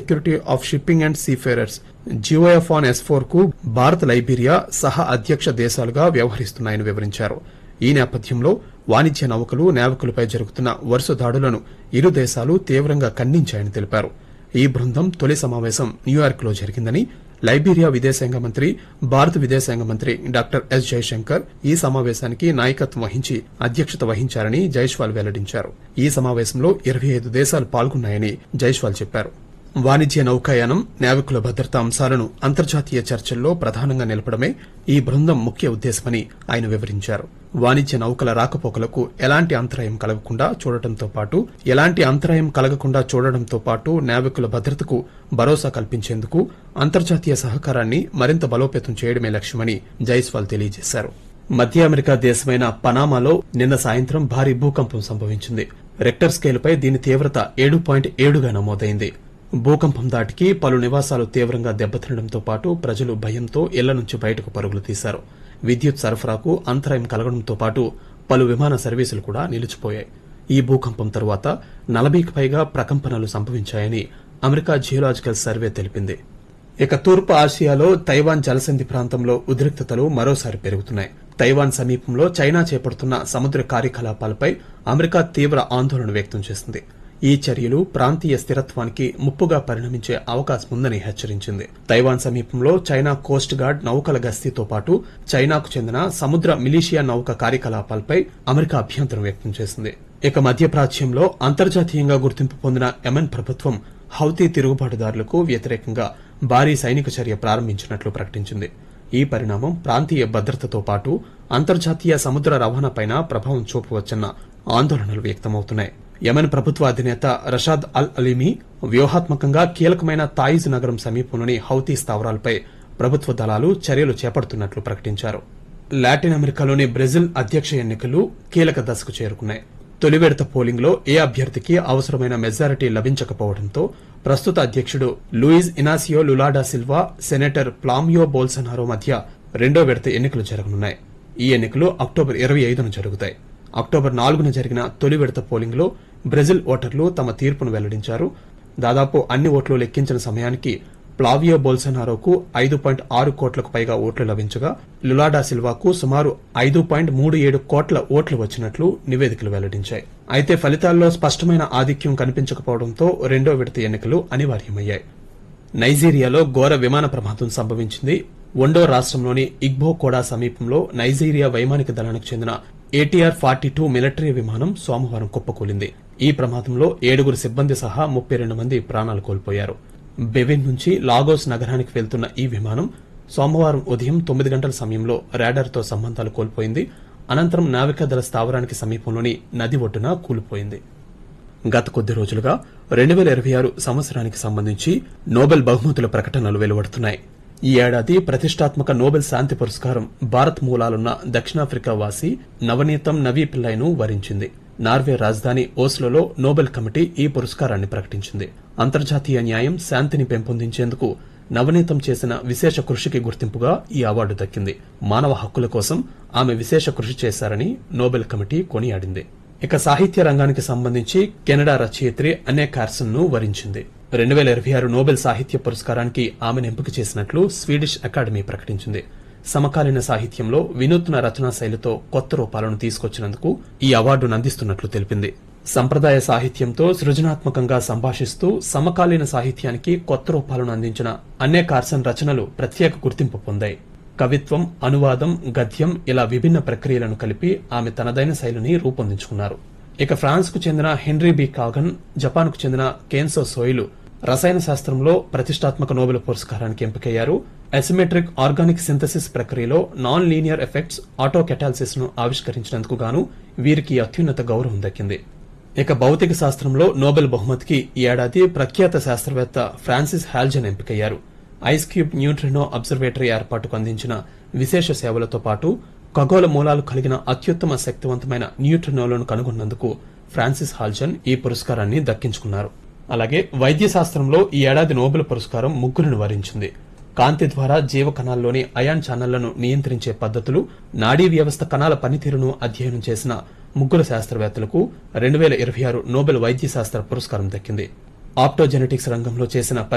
Security of shipping and seafarers జియోఎఫాన్ S4 కు Bharat, Liberia సహా అధ్యక్ష దేశాలుగా వ్యవహరిస్తున్నాయని వివరించారు. ఈ నేపథ్యంలో వాణిజ్య నౌకలు, నావికులపై జరుగుతున్న వరుస దాడులను ఇరు దేశాలు తీవ్రంగా ఖండించాయని తెలిపారు. ఈ బృందం తొలి సమావేశం న్యూయార్క్లో జరిగిందని, లైబీరియా విదేశాంగ మంత్రి, భారత విదేశాంగ మంత్రి డాక్టర్ ఎస్ జయశంకర్ ఈ సమావేశానికి నాయకత్వం వహించి అధ్యక్షత వహించారని జైస్వాల్ వెల్లడించారు. ఈ సమావేశంలో 25 దేశాలు పాల్గొన్నాయని జైస్వాల్ చెప్పారు. వాణిజ్య నౌకాయానం, నావికుల భద్రతా అంశాలను అంతర్జాతీయ చర్చల్లో ప్రధానంగా నిలపడమే ఈ బృందం ముఖ్య ఉద్దేశమని ఆయన వివరించారు. వాణిజ్య నౌకల రాకపోకలకు ఎలాంటి అంతరాయం కలగకుండా చూడడంతో పాటు నావికుల భద్రతకు భరోసా కల్పించేందుకు అంతర్జాతీయ సహకారాన్ని మరింత బలోపేతం చేయడమే లక్ష్యమని జైస్వాల్ తెలియజేశారు. మధ్య అమెరికా దేశమైన పనామాలో నిన్న సాయంత్రం భారీ భూకంపం సంభవించింది. రెక్టర్ స్కేలుపై దీని తీవ్రత 7.7గా నమోదైంది. భూకంపం దాటికి పలు నివాసాలు తీవ్రంగా దెబ్బతినడంతో పాటు ప్రజలు భయంతో ఇళ్ల నుంచి బయటకు పరుగులు తీశారు. విద్యుత్ సరఫరాకు అంతరాయం కలగడంతో పాటు పలు విమాన సర్వీసులు కూడా నిలిచిపోయాయి. ఈ భూకంపం తరువాత 40కి పైగా ప్రకంపనలు సంభవించాయని అమెరికా జియోలాజికల్ సర్వే తెలిపింది. ఇక తూర్పు ఆసియాలో తైవాన్ జలసంధి ప్రాంతంలో ఉద్రిక్తతలు మరోసారి పెరుగుతున్నాయి. తైవాన్ సమీపంలో చైనా చేపడుతున్న సముద్ర కార్యకలాపాలపై అమెరికా తీవ్ర ఆందోళన వ్యక్తం చేసింది. ఈ చర్యలు ప్రాంతీయ స్థిరత్వానికి ముప్పుగా పరిణమించే అవకాశం ఉందని హెచ్చరించింది. తైవాన్ సమీపంలో చైనా కోస్ట్ గార్డ్ నౌకల గస్తీతో పాటు చైనాకు చెందిన సముద్ర మిలీషియా నౌక కార్యకలాపాలపై అమెరికా అభ్యంతరం వ్యక్తం చేసింది. ఇక మధ్యప్రాచ్యంలో అంతర్జాతీయంగా గుర్తింపు పొందిన యెమెన్ ప్రభుత్వం హౌతీ తిరుగుబాటుదారులకు వ్యతిరేకంగా భారీ సైనిక చర్య ప్రారంభించినట్లు ప్రకటించింది. ఈ పరిణామం ప్రాంతీయ భద్రతతో పాటు అంతర్జాతీయ సముద్ర రవాణాపైన ప్రభావం చూపవచ్చన్న ఆందోళనలు వ్యక్తమవుతున్నాయి. యెమెన్ ప్రభుత్వ అధినేత రషాద్ అల్ అలీమీ వ్యూహాత్మకంగా కీలకమైన తాయిజ్ నగరం సమీపంలోని హౌతీ స్థావరాలపై ప్రభుత్వ దళాలు చర్యలు చేపడుతున్నట్లు ప్రకటించారు. లాటిన్ అమెరికాలోని బ్రెజిల్ అధ్యక్ష ఎన్నికలు కీలక దశకు చేరుకున్నాయి. తొలి విడత పోలింగ్లో ఏ అభ్యర్థికి అవసరమైన మెజారిటీ లభించకపోవడంతో ప్రస్తుత అధ్యకుడు Luiz Inacio Lula da Silva, senator ఫ్లామియో Bolsonaro మధ్య రెండో విడత ఎన్నికలు జరగనున్నాయి. ఈ ఎన్నికలు అక్టోబర్ 25న జరుగుతాయి. అక్టోబర్ 4న జరిగిన తొలి విడత పోలింగ్లో బ్రెజిల్ ఓటర్లు తమ తీర్పును వెల్లడించారు. దాదాపు అన్ని ఓట్లు లెక్కించిన సమయానికి ఫ్లావియో బోల్సనారోకు 5.6 కోట్లకు పైగా ఓట్లు లభించగా లులా డా సిల్వాకు సుమారు 5.37 కోట్ల ఓట్లు వచ్చినట్లు నివేదికలు వెల్లడించాయి. అయితే ఫలితాల్లో స్పష్టమైన ఆధిక్యం కనిపించకపోవడంతో రెండో విడత ఎన్నికలు అనివార్యమయ్యాయి. నైజీరియాలో ఘోర విమాన ప్రమాదం సంభవించింది. ఒండో రాష్టంలోని ఇగ్బోకోడా సమీపంలో నైజీరియా వైమానిక దళానికి చెందిన ATR-42 మిలిటరీ విమానం సోమవారం కుప్పకూలింది. ఈ ప్రమాదంలో 7 సిబ్బంది సహా 32 మంది ప్రాణాలు కోల్పోయారు. బెవిన్ నుంచి లాగోస్ నగరానికి వెళ్తున్న ఈ విమానం సోమవారం ఉదయం 9 గంటల సమయంలో రాడార్తో సంబంధాలు కోల్పోయింది. అనంతరం నావికాదళ స్థావరానికి సమీపంలోని నది ఒడ్డున కూలిపోయింది. గత కొద్ది రోజులుగా 2026 సంవత్సరానికి సంబంధించి నోబెల్ బహుమతుల ప్రకటనలు వెలువడుతున్నాయి. ఈ ఏడాది ప్రతిష్టాత్మక నోబెల్ శాంతి పురస్కారం భారత్ మూలాలున్న దక్షిణాఫ్రికా వాసి నవనీతం నవీ పిల్లైను వరించింది. నార్వే రాజధాని ఓస్లోలో నోబెల్ కమిటీ ఈ పురస్కారాన్ని ప్రకటించింది. అంతర్జాతీయ న్యాయం, శాంతిని పెంపొందించేందుకు నవనీతం చేసిన విశేష కృషికి గుర్తింపుగా ఈ అవార్డు దక్కింది. మానవ హక్కుల కోసం ఆమె విశేష కృషి చేశారని నోబెల్ కమిటీ కొనియాడింది. ఇక సాహిత్య రంగానికి సంబంధించి కెనడా రచయిత్రి అనే కార్సన్ ను వరించింది. 2026 నోబెల్ సాహిత్య పురస్కారానికి ఆమెను ఎంపిక చేసినట్లు స్వీడిష్ అకాడమీ ప్రకటించింది. సమకాలీన సాహిత్యంలో వినూత్న రచనా శైలితో కొత్త రూపాలను తీసుకొచ్చినందుకు ఈ అవార్డును అందిస్తున్నట్లు తెలిపింది. సంప్రదాయ సాహిత్యంతో సృజనాత్మకంగా సంభాషిస్తూ సమకాలీన సాహిత్యానికి కొత్త రూపాలను అందించిన అన్నే కార్సన్ రచనలు ప్రత్యేక గుర్తింపు పొందాయి. కవిత్వం, అనువాదం, గద్యం ఇలా విభిన్న ప్రక్రియలను కలిపి ఆమె తనదైన శైలిని రూపొందించుకున్నారు. ఇక ఫ్రాన్స్ కు చెందిన హెన్రీ బి కాగన్, జపాన్ కు చెందిన కేన్సో సోయిలు రసాయన శాస్త్రంలో ప్రతిష్టాత్మక నోబెల్ పురస్కారానికి ఎంపికయ్యారు. అసిమెట్రిక్ ఆర్గానిక్ సింథసిస్ ప్రక్రియలో non linear effects auto catalysis ను ఆవిష్కరించినందుకు గాను వీరికి అత్యున్నత గౌరవం దక్కింది. ఇక భౌతిక శాస్త్రంలో నోబెల్ బహుమతికి ఈ ఏడాది ప్రఖ్యాత శాస్త్రవేత్త ఫ్రాన్సిస్ హాల్జన్ ఎంపికయ్యారు. ఐస్ క్యూబ్ న్యూట్రినో అబ్జర్వేటరీ ఏర్పాటుకు అందించిన విశేష సేవలతో పాటు ఖగోళ మూలాలు కలిగిన అత్యుత్తమ శక్తివంతమైన న్యూట్రినోలను కనుగొన్నందుకు ఫ్రాన్సిస్ హాల్జన్ ఈ పురస్కారాన్ని దక్కించుకున్నారు. అలాగే వైద్య శాస్త్రంలో ఈ ఏడాది నోబెల్ పురస్కారం 3 వరించింది. కాంతి ద్వారా జీవ కణాల్లోని అయాన్ ఛానళ్లను నియంత్రించే పద్ధతులు, నాడీ వ్యవస్థ కణాల పనితీరును అధ్యయనం చేసిన 3 శాస్త్రవేత్తలకు 2026 నోబెల్ వైద్య శాస్త్ర పురస్కారం దక్కింది. ఆప్టోజెనెటిక్స్ రంగంలో చేసిన